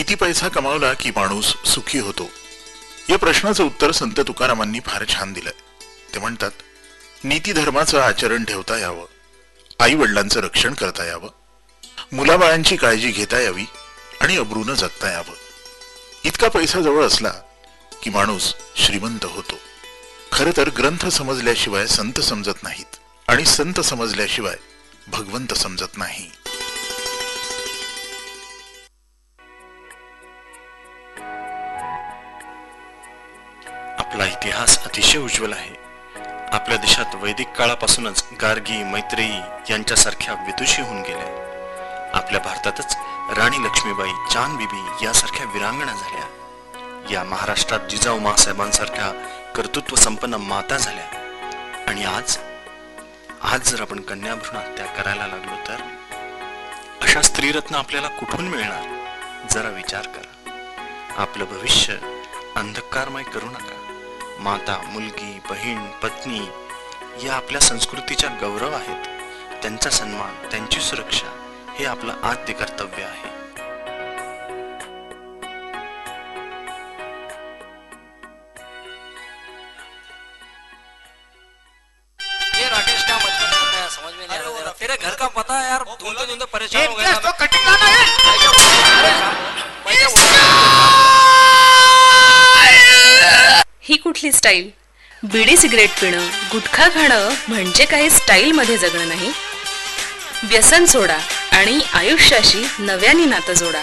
किती पैसा कमावला की माणूस सुखी होतो? या प्रश्नाचं उत्तर संत तुकारामांनी फार छान दिलंय. ते म्हणतात, नीती धर्माचं आचरण ठेवता यावं, आई वडिलांचं रक्षण करता यावं, मुलाबाळांची काळजी घेता यावी आणि अब्रूनं जगता यावं. इतका पैसा जवळ असला की माणूस श्रीमंत होतो. खरं तर ग्रंथ समजल्याशिवाय संत समजत नाहीत आणि संत समजल्याशिवाय भगवंत समजत नाही. आपला इतिहास अतिशय उज्ज्वल आहे. आपल्या देशात वैदिक काळापासूनच गार्गी, मैत्रेयी यांच्यासारख्या विदुषी होऊन गेल्या. आपल्या भारतातच राणी लक्ष्मीबाई, चांद बीबी यासारख्या वीरांगणा झाल्या. या महाराष्ट्रात जिजाऊ मासाहेबांसारख्या कर्तृत्व संपन्न माता झाल्या. आणि आज जर आपण कन्याभ्रूण हत्या करायला लागलो तर अशा स्त्रीरत्न आपल्याला कुठून मिळणार? जरा विचार करा. आपलं भविष्य अंधकारमय करू नका. माता, मुलगी, बहीण, पत्नी या आपल्या संस्कृतीच्या गौरव आहेत. त्यांचा सन्मान, त्यांची सुरक्षा हे आपलं आद्य कर्तव्य आहे. ये राकेश क्या मत करता है, समझ में नहीं आ रहा. तेरे घर का पता है यार, ढूंढते परेशान हो गया. तो कटिंग गाना है. ही कुठली स्टाईल? बिडी सिगरेट पिणं, गुटखा खाणं म्हणजे काही स्टाईल मध्ये जगणं नाही. व्यसन सोडा आणि आयुष्याशी नव्याने नातं जोडा.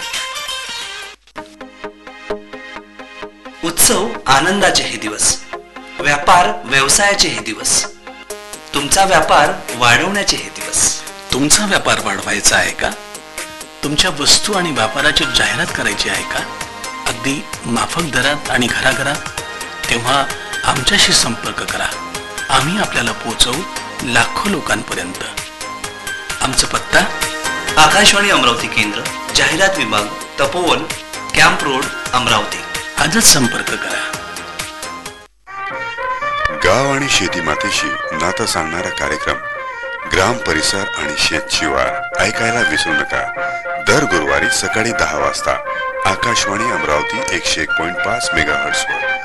उत्सव आनंदाचे हे दिवस, व्यापार व्यवसायाचे हे दिवस, तुमचा व्यापार वाढवण्याचे हे दिवस. तुमचा व्यापार वाढवायचा आहे का? तुमच्या वस्तू आणि व्यापाराची जाहिरात करायची आहे का? अगदी माफक दरात आणि घराघरात? तेव्हा आमच्याशी संपर्क करा. आम्ही आपल्याला पोहोचवू लाखो लोकांपर्यंत. आमचा पत्ता आकाशवाणी अमरावती केंद्र, जाहिरात विभाग, तपोवन, कॅम्प रोड, अमरावती. आजच संपर्क करा. गाव आणि शेती मातेशी नातं सांगणारा कार्यक्रम ग्राम परिसर आणि शेत शिवार ऐकायला विसरू नका. दर गुरुवारी सकाळी 10 वाजता आकाशवाणी अमरावती 101.5 मेगाहर्ट्झ वर.